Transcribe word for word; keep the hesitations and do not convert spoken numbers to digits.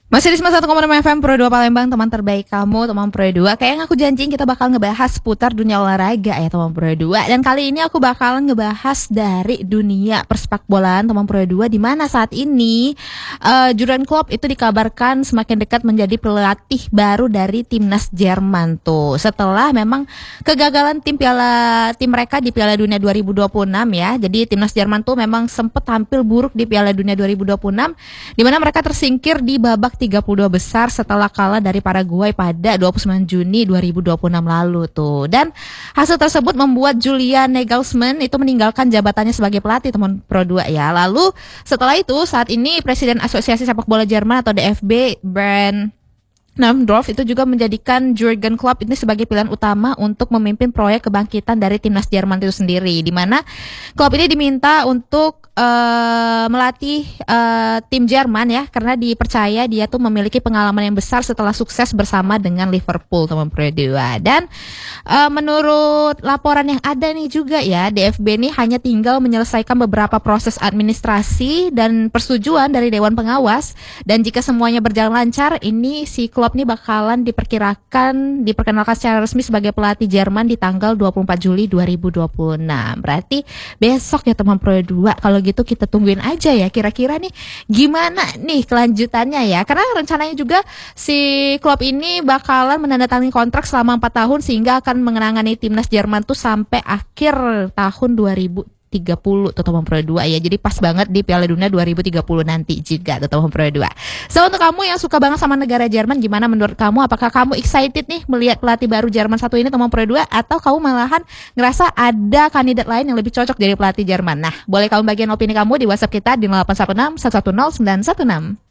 Masih di sembilan puluh satu koma enam F M Pro dua Palembang, teman terbaik kamu, teman Pro dua. Kayak yang aku janjiin kita bakal ngebahas seputar dunia olahraga ya teman Pro dua. Dan kali ini aku bakalan ngebahas dari dunia persepak bolaan teman Pro dua, di mana saat ini uh, Jurgen Klopp itu dikabarkan semakin dekat menjadi pelatih baru dari timnas Jerman tuh. Setelah memang kegagalan tim piala tim mereka di Piala Dunia dua ribu dua puluh enam ya. Jadi timnas Jerman tuh memang sempat tampil buruk di Piala Dunia dua ribu dua puluh enam, di mana mereka tersingkir di babak tiga puluh dua besar setelah kalah dari Paraguay pada dua puluh sembilan Juni dua ribu dua puluh enam lalu tuh. Dan hasil tersebut membuat Julian Nagelsmann itu meninggalkan jabatannya sebagai pelatih teman Pro dua ya. Lalu setelah itu saat ini Presiden Asosiasi Sepak Bola Jerman atau D F B, Bernd Namdorf, itu juga menjadikan Jurgen Klopp ini sebagai pilihan utama untuk memimpin proyek kebangkitan dari timnas Jerman itu sendiri, di mana Klopp ini diminta untuk uh, melatih uh, tim Jerman ya, karena dipercaya dia tuh memiliki pengalaman yang besar setelah sukses bersama dengan Liverpool teman Pro dua. Dan uh, menurut laporan yang ada nih juga ya, D F B ini hanya tinggal menyelesaikan beberapa proses administrasi dan persetujuan dari Dewan Pengawas, dan jika semuanya berjalan lancar, ini si Klopp ini bakalan diperkirakan diperkenalkan secara resmi sebagai pelatih Jerman di tanggal dua puluh empat Juli dua ribu dua puluh enam. Berarti besok ya teman Pro dua. Kalau gitu kita tungguin aja ya, kira-kira nih gimana nih kelanjutannya ya. Karena rencananya juga si Klopp ini bakalan menandatangani kontrak selama empat tahun, sehingga akan mengenangani timnas Jerman tuh sampai akhir tahun dua ribu tiga puluh tuh teman Pro dua ya. Jadi pas banget di Piala Dunia dua ribu tiga puluh nanti juga tuh teman Pro dua. So untuk kamu yang suka banget sama negara Jerman, gimana menurut kamu? Apakah kamu excited nih melihat pelatih baru Jerman satu ini teman Pro dua, atau kamu malahan ngerasa ada kandidat lain yang lebih cocok jadi pelatih Jerman? Nah, boleh kamu bagian opini kamu di WhatsApp kita di nol delapan satu enam satu satu nol sembilan satu enam.